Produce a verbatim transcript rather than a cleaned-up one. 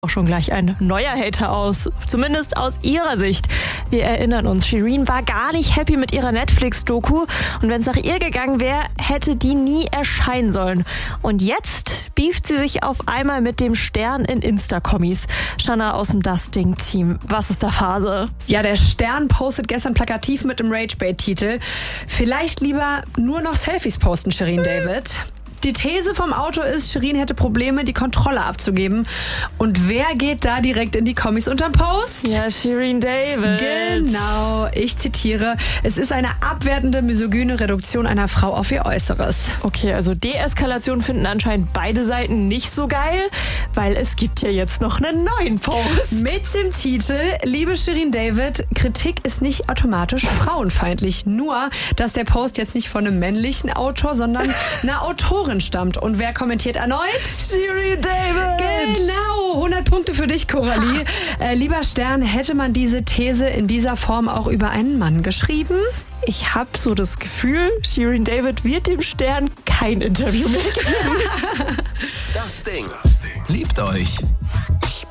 auch schon gleich ein neuer Hater aus, zumindest aus ihrer Sicht. Wir erinnern uns, Shireen war gar nicht happy mit ihrer Netflix-Doku und wenn es nach ihr gegangen wäre, hätte die nie erscheinen sollen. Und jetzt beeft sie sich auf einmal mit dem Stern in Insta-Kommis. Shanna aus dem Dusting-Team, was ist da Phase? Ja, der Stern postet gestern plakativ mit dem Rage-Bait-Titel: Vielleicht lieber nur noch Selfies posten, Shireen David. Die These vom Autor ist, Shireen hätte Probleme, die Kontrolle abzugeben. Und wer geht da direkt in die Kommis unterm Post? Ja, Shireen David. Genau, ich zitiere: Es ist eine abwertende, misogyne Reduktion einer Frau auf ihr Äußeres. Okay, also Deeskalation finden anscheinend beide Seiten nicht so geil, weil es gibt ja jetzt noch einen neuen Post. Mit dem Titel: Liebe Shireen David, Kritik ist nicht automatisch frauenfeindlich. Nur, dass der Post jetzt nicht von einem männlichen Autor, sondern einer Autorin stammt. Und wer kommentiert erneut? Shireen David! Genau, hundert Punkte für dich, Coralie. Äh, lieber Stern, hätte man diese These in dieser Form auch über einen Mann geschrieben? Ich habe so das Gefühl, Shireen David wird dem Stern kein Interview mehr geben. Das Ding. Liebt euch.